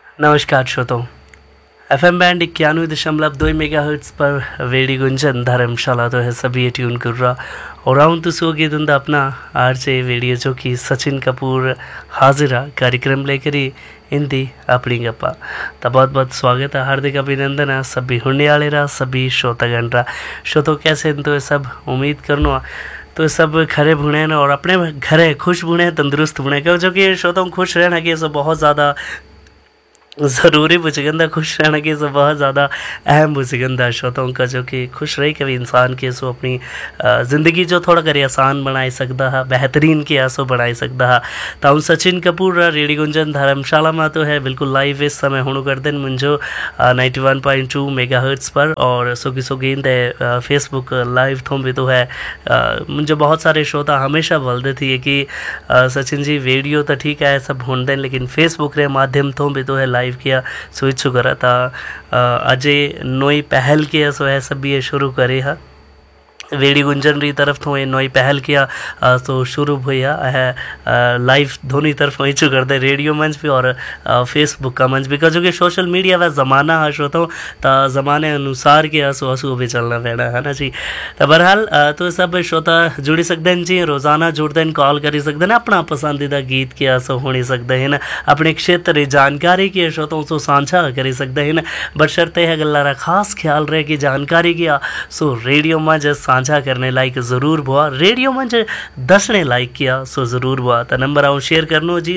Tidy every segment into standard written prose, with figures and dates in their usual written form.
नमस्कार श्रोताओं, FM band 91.2 megahertz पर वेड़ी गुंजन धर्मशाला तो है सभी ट्यून कर रहा और आऊँ तो सो गीत अपना आरजे वेड़ियो जो कि सचिन कपूर हाजिरा कार्यक्रम लेकर ही हिंदी अपनी गप्पा। तो बहुत बहुत स्वागत है, हार्दिक अभिनंदन है सभी हुंडे वाले रहा, सभी श्रोतागण रहा। श्रोतो कैसे तो सब उम्मीद करना तो सब खरे भुने न और अपने घरे खुश भुने तंदुरुस्त भुने क्यों, जो कि श्रोतों खुश रहना कि सब बहुत ज़्यादा ज़रूरी बुझगंदा, खुश रहना की सब बहुत ज़्यादा अहम बुझगंदा श्रोताओं का, जो कि खुश रही कभी इंसान के सो अपनी ज़िंदगी जो थोड़ा करे आसान बनाई सकता है, बेहतरीन के आसो बनाई सकता है। तो सचिन कपूर रेडी गुंजन धर्मशाला में तो है बिल्कुल लाइव इस समय हुणु कर दिन मुंजो 91.2 मेगाहर्ट्ज़ पर और सोगी सोगींद फेसबुक लाइव थों भी तो है। मुझे बहुत सारे श्रोता हमेशा बोलते थे कि सचिन जी वीडियो तो ठीक है सब हुण दें लेकिन फेसबुक रे माध्यम थों भी तो है लाइव किया सो इच्छुक करा था अजय नोई पहल किया सो है सब ये शुरू करे है वेड़ी गुंजन री तरफ तो ये नई पहल किया तो शुरू हुआ है लाइव दोनों तरफ इच्छू कर दे रेडियो मंच पे और फेसबुक का मंच भी का, जो कि सोशल मीडिया वह ज़माना है श्रोता तो ज़माने अनुसार के असो असू भी चलना पैना है ना जी। तो बहरहाल तो सब श्रोता जुड़ी सकते हैं जी, रोज़ाना जुड़ते हैं, कॉल कर सकते हैं, अपना पसंदीदा गीत के असो होनी सकते हैं ना, अपने क्षेत्र जानकारी के श्रोतों से साझा कर सकते हैं ना, बशर्ते है गल्ला खास ख्याल रहे कि जानकारी किया सो रेडियो मंच साझा करने लायक ज़रूर हुआ, रेडियो मंच दसने लायक किया सो ज़रूर हुआ। तो नंबर आऊँ शेयर करनो जी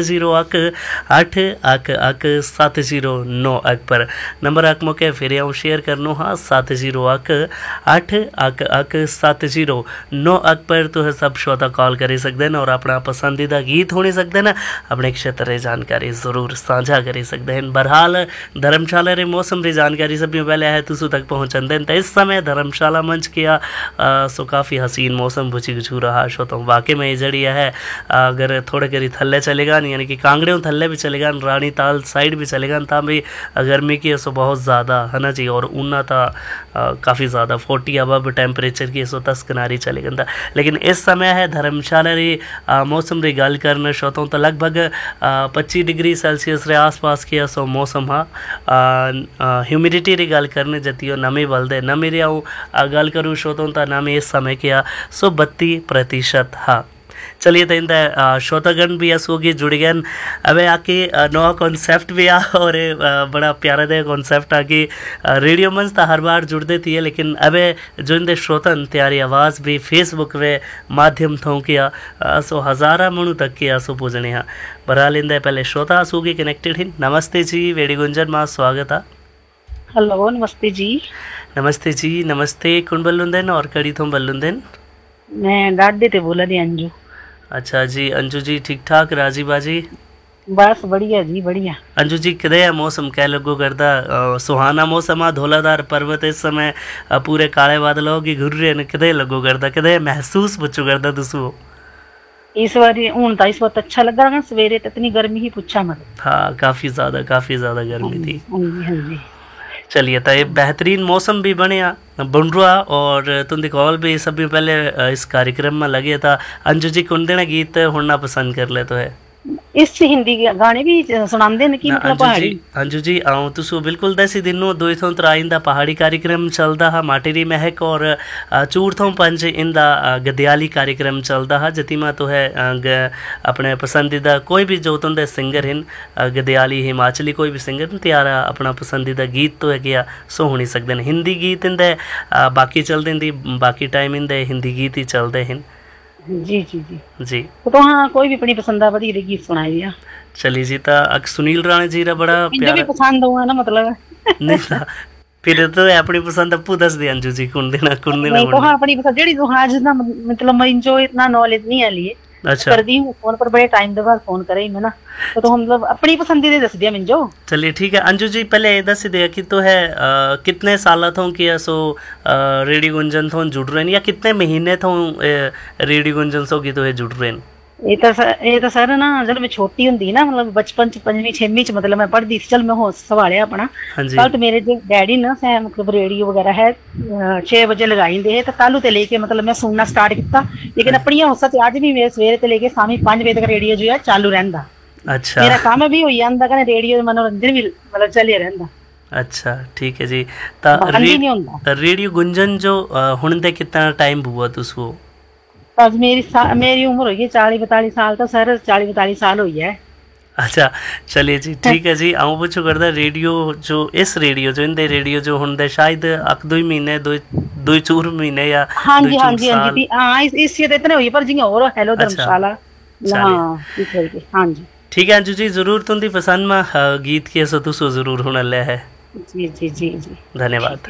7018 पर नंबर अक मौके फिर आऊँ शेयर करनो हाँ 7018 पर तो है सब श्रोता कॉल कर सकते हैं और अपना पसंदीदा गीत होने सकते हैं, अपने क्षेत्र जानकारी ज़रूर साझा कर सकते हैं। बहरहाल धर्मशाला रे मौसम री जानकारी सब पहले है तुसु तक पहुँचते हैं। तो इस समय धर्मशाला मंच किया सो काफ़ी हसीन मौसम बुझी गुझू रहा श्रोता वाकई में ये जड़िया है। अगर थोड़े करी थल्ले चलेगा यानी कि कांगड़ियों थल्ले भी चलेगा, रानी ताल साइड भी चलेगा ता भी गर्मी की सो बहुत ज़्यादा है ना जी, और ऊना था काफ़ी ज़्यादा 40 अबव टेम्परेचर की सो तस किनारी चलेगा था। लेकिन इस समय है धर्मशाला री मौसम री गल करना श्रोता तो लगभग 25 डिग्री सेल्सियस रे आसपास की सो मौसम हाँ। ह्यूमिडिटी री गल करने जतियो नमी बलदे नमी रे गल करूँ श्रोतों ता नाम इस समय किया सो 32% हाँ। चलिए तो इन श्रोतागण भी असोगी जुड़ गए अब आके नवा कॉन्सेप्ट भी आ और बड़ा प्यारा दे कॉन्सेप्ट आके रेडियो मंच तो हर बार जुड़ देती है, लेकिन अब जो इन श्रोतन त्यारी आवाज़ भी फेसबुक वे माध्यम थों किया सो हज़ारा मणु तक किया सो पूजने हाँ। बहरहाल इन पहले श्रोता असोगी कनेक्टेड ही। नमस्ते जी वेड़ी गुंजन माँ स्वागत है। हेलो नमस्ते जी। नमस्ते जी नमस्ते, कौन बल्लुंदन और कड़ी थों बल्लुंदन? मैं डाडे ते बोला दी अंजू। अच्छा जी अंजू जी ठीक ठाक राजी बाजी? बस बढ़िया जी बढ़िया। अंजू जी कदे है मौसम कह लगो करदा सुहाना मौसम आ धौलाधार पर्वत इस समय पूरे काले बादलों की घुर रहे हैं, कदे लगो करदा कदे महसूस बच्चो करदा तुसु? इस बार हूं तो इस वक्त अच्छा लग रहा, सवेरे तो इतनी गर्मी ही पूछा मत। हाँ काफ़ी ज़्यादा गर्मी थी। हाँ जी हाँ जी। चलिए तो ये बेहतरीन मौसम भी बनया बन रहा और तुम कॉल भी सब पहले इस कार्यक्रम में लगे था। अंजू जी कौन देना गीत होना पसंद कर ले तो है इस हिंदी गाने भी सुनाते हैं कि मतलब पहाड़ी? अंजू जी आऊँ तुसु बिल्कुल दसी दिनों दो थों त्र इंदा पहाड़ी कार्यक्रम चलता है, माटेरी महक और चूर थों पंज इंदा गदयाली कार्यक्रम चलता है जति में तो है अपने पसंदीदा कोई भी जो तुम सिंगर हैं गदयाली हिमाचली कोई भी सिंगर त्यारा अपना पसंदीदा गीत तो है क्या सो होनी सकते हैं। हिंदी गीत इंदे बाकी चलते हैं, बाकी टाइम इंदे हिंदी गीत ही चलते हैं। जी जी जी जी तो हाँ कोई भी अपनी पसंदा बड़ी गीत सुनाई दिया। चलिए जी ता सुनील राणा जी रा बड़ा प्यारा भी पसंद हुआ ना मतलब नहीं था फिर तो अपनी पसंद अप्पू दस दे अंजू जी कौन देना नहीं तो हाँ अपनी पसंद जेडी तो आज ना मतलब मैं जो इतना नॉलेज नहीं है लिए अच्छा कर दी हूँ फोन पर बड़े टाइम के बाद फोन करे मैं ना तो हम मतलब अपनी पसंदीदा दस दिया मिंजो। चलिए ठीक है अंजू जी पहले ये दस दिया कि तो है कितने साल थों कि सो रेडियो गुंजन थों जुड़ रहे हैं या कितने महीने थों रेडियो गुंजन सो की तो है जुड़ रहे हैं? ये तो सर ना जब मैं छोटी होंगी ना मतलब बचपन च 5वीं 6वीं च मतलब मैं पढ़ती चल मैं होश संभालिया अपना कल तो मेरे जो डैडी ना से मतलब रेडियो वगैरह है 6 बजे लगाई दे तो कल ते लेके मतलब मैं सुनना स्टार्ट किया, लेकिन अपनी होसा ते अज भी मेरे सवेरे ते लेके शामी 5 बजे तक रेडियो जो है चालू रहंदा। अच्छा मेरा काम भी होई जांदा कने रेडियो मनोरंजन भी मतलब चले रहंदा। अच्छा ठीक है जी। ता बंद ही नहीं होंदा। रेडियो गुंजन जो हुण दे कितना टाइम हुआ तुसको? बस मेरी उम्र होई है 40-42 साल, तो सर 40-42 साल होई है। अच्छा चलिए जी ठीक है जी। आऊँ पुछो करदा रेडियो जो इस रेडियो जो इंदे रेडियो जो हुंदे शायद अक 2 महीने 2 चूर महीने या हाँ 2 जी हाँ चूर जी हाँ जी साल। हाँ इस ये तो इतने हुई पर जियां और हेलो अच्छा धर्मशाला। चलिए हाँ इस करके हाँ जी। ठीक है अंजू जी, जरूर तुंदी पसंद में गीत के सो तुसो जरूर हुन ले है। जी जी जी जी ठीक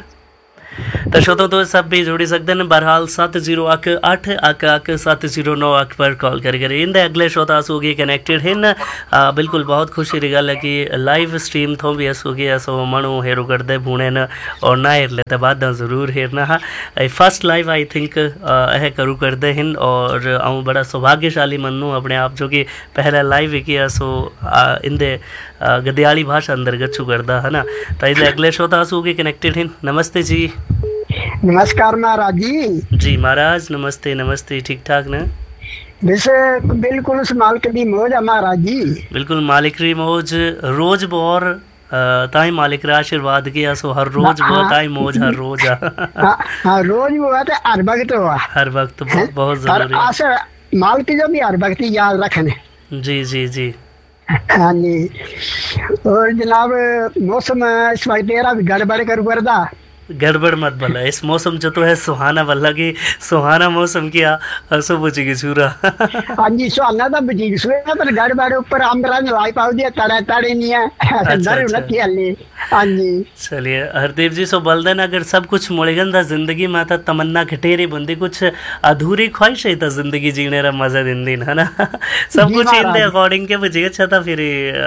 धन्यवाद। है। तो श्रोता तो सब भी जुड़ी सकते हैं बहरहाल 7018 अक 709 अक पर कॉल करी इंदे अगले श्रोता असूगी कनेक्टेड हैं। बिल्कुल बहुत खुशी की गल है कि लाइव स्ट्रीम थो भी असूगी असो मणु हेरू करते भूने न और ना हेर लेते बाद ज़रूर हेरना हा। फर्स्ट लाइव आई थिंक यह करू करते हैं और आऊँ बड़ा सौभाग्यशाली मनु अपने आप जो कि पहला लाइव किया सो इंदे गदयाली भाषा अंदर गच्छू करदा है ना। तो इंदे अगले श्रोता असूगी कनेक्टेड हैं। नमस्ते जी। नमस्कार महाराज जी। जी महाराज नमस्ते नमस्ते, ठीक ठाक न? वैसे बिल्कुल उस मालिक दी मौज है महाराज जी। बिल्कुल मालिक री मौज रोज बोर ताई मालिक रा आशीर्वाद किया सो हर रोज वो ताई मौज हर रोज हाँ रोज वो है तो हर वक्त हुआ हर वक्त बहुत जरूरी है। मालिक जो भी हर वक्त याद रखने। जी जी जी हाँ जी। और जनाब मौसम इस वक्त तेरा भी गड़बड़ कर करदा गड़बड़ मत भला इस मौसम जो तो है सुहाना भला की सुहाना मौसम किया हसो बुझ गई सूरा। हाँ जी सुहाना तो बुझ गई पर गड़बड़ ऊपर आमरा ने लाई पाऊ दिया तड़े तड़े नहीं है। अच्छा, अच्छा। हाँ जी चलिए हरदेव जी सो बलदन अगर सब कुछ मुड़ेगन था जिंदगी में था तमन्ना खटेरी बंदी कुछ अधूरी ख्वाहिश है था जिंदगी जीने रा मजा दिन दिन है ना। सब कुछ इनके अकॉर्डिंग के बुझे अच्छा था फिर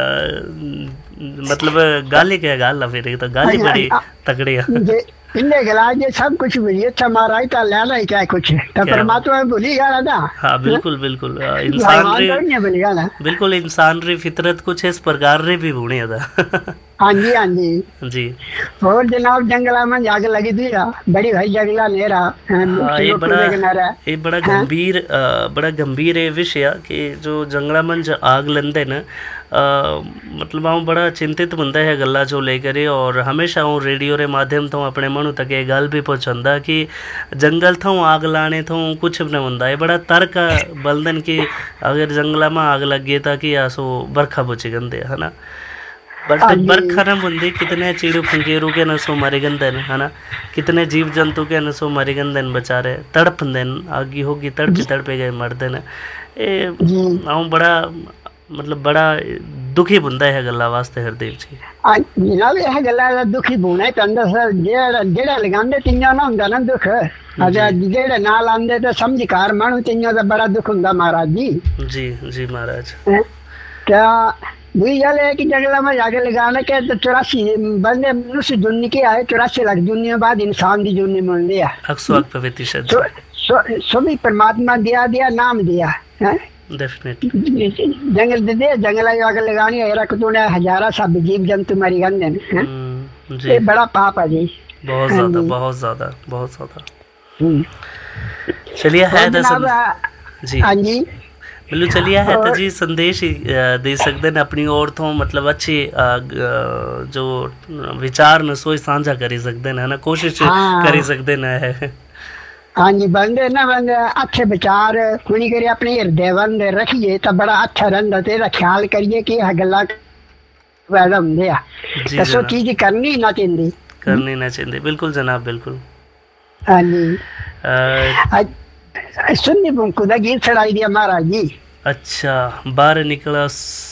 मतलब गाली क्या गाल फिर तो गाली बड़ी तगड़ी इन्ने गला जे सब कुछ बुझी अच्छा महाराज ता लेना ही क्या कुछ तो परमात्मा भूली गया था। हाँ बिल्कुल बिल्कुल इंसान रे बिल्कुल इंसान री फितरत कुछ इस प्रकार रे भी भूने था। हाँ जी हाँ जी जी। और जनाब जंगला में आग लगी थी बड़ी भाई जंगला नेरा। ये बड़ा गंभीर बड़ा गंभीर है विषय कि जो जंगला में आग लंदे न मतलब आऊँ बड़ा चिंतित बंदा है गल्ला जो लेकर और हमेशा हूँ रेडियो रे माध्यम तो अपने मनु तक ये गल भी पहुँचादा कि जंगल थो आग लाने थो कुछ भी नहीं होंदा है बड़ा तर्क बलदन कि अगर जंगला में आग लग गई था कि सो बरखा बुझ गंदे है ना। बट बरखा न बुंदी कितने चिड़ू फंकेरू के न सो मरे गंदन है ना, कितने जीव जंतु के न सो मरे गंदन बेचारे तड़प देन आगी होगी तड़पे गए मरदे न। आऊँ बड़ा मतलब बड़ा दुखी बुंदा है गल्ला वास्ते हरदेव जी। जनाब यह गल्ला दुखी बुना है तंदा सर जेड़ा लगांदे तिन्या ना हुंदा ना दुख अगर जेड़ा ना लांदे तो समझकार मानू तिन्या दा बड़ा दुख हुंदा महाराज जी। जी जी महाराज। क्या दूसरी गल है कि जंगला में जाके लगाने के तो 84 बंदे मनुष्य जुन्नी के आए 84 लाख जुन्नी बाद इंसान की जुन्नी मिल दिया सभी परमात्मा दिया नाम दिया है जंगल दे जंगल आगे लगानी है तूने हजारा सब जीव जंतु मरी गंदे ये बड़ा पाप है जी। बहुत ज्यादा बहुत ज्यादा बहुत ज्यादा। चलिए है जी हाँ जी बिल्कुल चलिए है तो जी संदेश दे सकते हैं अपनी ओर तो मतलब अच्छी जो विचार न सोच साझा करी सकते हैं ना कोशिश करी सकते न है। हाँ जी बंदे ना बंदे अच्छे विचार कुणी करे अपने हृदय बंद रखिए तो बड़ा अच्छा रंदा तेरा ख्याल करिए कि यह गल्ला वैडम दिया तो चीज करनी ना चाहिए बिल्कुल जनाब बिल्कुल। हाँ जी सुन्नी बुंकू दा गीत चढ़ाई दिया महाराज जी। अच्छा बाहर निकला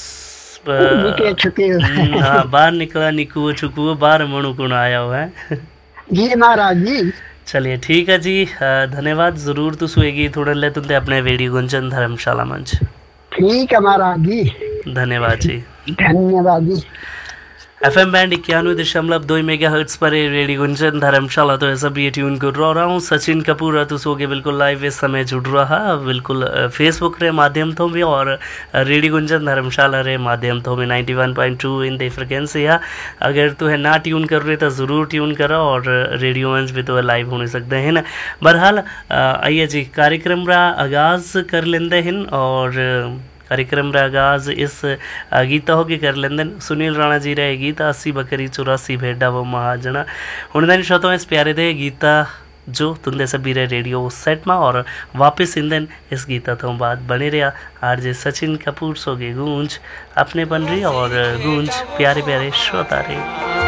हाँ बाहर निकला निकुओ छुकुओ बाहर मणु कुण आया हुआ है जी महाराज जी। चलिए ठीक है जी धन्यवाद जरूर तो सुएगी थोड़ा ले तुमने अपने वीडियो गुंजन धर्मशाला मंच। ठीक है महाराज जी धन्यवाद जी। धन्यवाद जी। FM बैंड 91.2 मेगाहर्ट्ज पर रेडियो गुंजन धर्मशाला तो ऐसा भी ट्यून कर रहा हूँ। सचिन कपूर तो सो के बिल्कुल लाइव इस समय जुड़ रहा बिल्कुल फेसबुक रे माध्यम तो भी और रेडियो गुंजन धर्मशाला रे माध्यम तो भी 91.2 इन द फ्रिक्वेंसी है। अगर तो है ना ट्यून कर रहे तो ज़रूर ट्यून करो और रेडियो मंच भी तो लाइव होने सकते हैं ना। बहरहाल आइए जी कार्यक्रम रा आगाज़ कर लेंदे हैं और कार्यक्रम रा आगाज इस गीता होके कर लेंदन सुनील राणा जी रहे गीता 80 बकरी 84 भेडा वो महाजना उन्हें शोतों इस प्यारे दे गीता जो तुंदे सभी रे रेडियो सेट में और वापस इंदन इस गीता तो बाद बने रहा आरजे सचिन कपूर सोगे गूंज अपने बन रही और गूंज प्यारे प्यारे श्रोता रे।